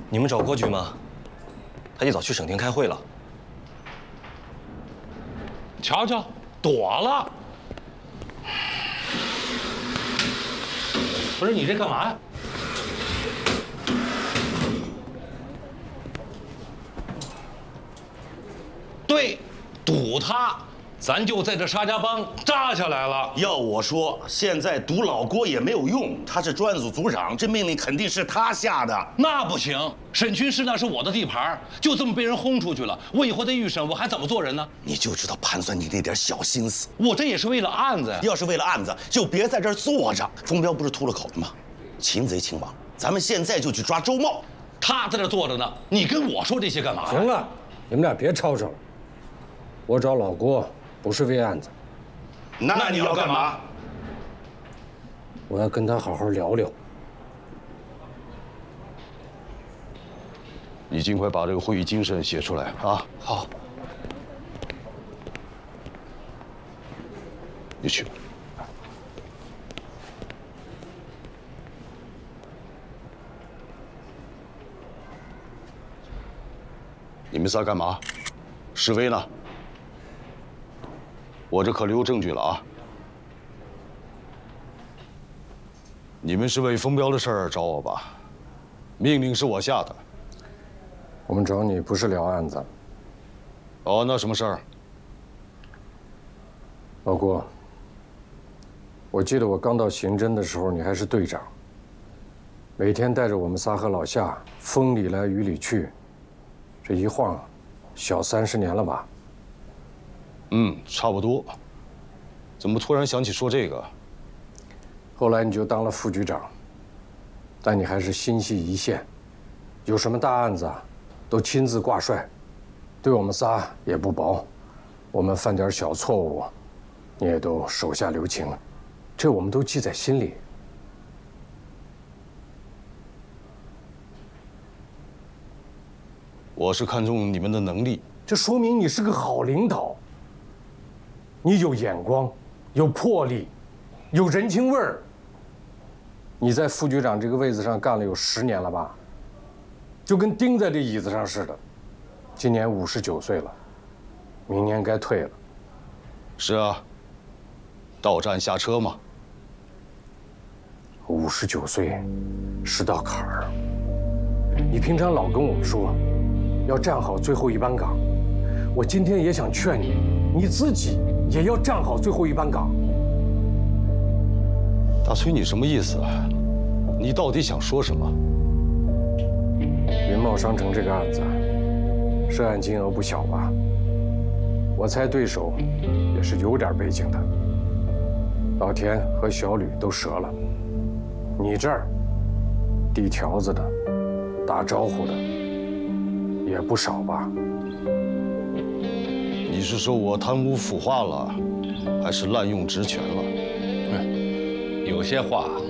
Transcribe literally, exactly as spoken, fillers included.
你们找郭局吗？他一早去省厅开会了。 瞧瞧，躲了。不是你这干嘛呀？对，堵他。 咱就在这沙家浜扎下来了。 要我说，现在堵老郭也没有用，他是专案组组长，这命令肯定是他下的。 那不行，审讯室那是我的地盘，就这么被人轰出去了，我以后在预审我还怎么做人呢？ 你就知道盘算你那点小心思。 我这也是为了案子呀。 要是为了案子，就别在这儿坐着。风彪不是吐了口了吗？擒贼擒王，咱们现在就去抓周茂。 他在这坐着呢，你跟我说这些干嘛？ 行了，你们俩别吵吵了。我找老郭。 不是为案子， 那你要干嘛？ 我要跟他好好聊聊。 你尽快把这个会议精神写出来啊！ 好。 你去。你们仨干嘛？示威呢？ 我这可留证据了啊！你们是为风彪的事儿找我吧？命令是我下的。 我们找你不是聊案子。 哦，那什么事儿？ 老郭，我记得我刚到刑侦的时候，你还是队长，每天带着我们仨和老夏风里来雨里去，这一晃，小三十年了吧？ 嗯，差不多。怎么突然想起说这个？ 后来你就当了副局长，但你还是心系一线，有什么大案子啊，都亲自挂帅，对我们仨也不薄。我们犯点小错误，你也都手下留情，这我们都记在心里。 我是看重你们的能力， 这说明你是个好领导。 你有眼光，有魄力，有人情味儿。你在副局长这个位子上干了有十年了吧？就跟钉在这椅子上似的。今年五十九岁了，明年该退了。 是啊，到站下车嘛。 五十九岁是道坎儿。你平常老跟我们说，要站好最后一班岗。我今天也想劝你，你自己。 也要站好最后一班岗。 大崔，你什么意思啊？你到底想说什么？ 云茂商城这个案子，涉案金额不小吧？我猜对手也是有点背景的。老田和小吕都折了，你这儿递条子的、打招呼的也不少吧？ 你是说我贪污腐化了，还是滥用职权了？ 有些话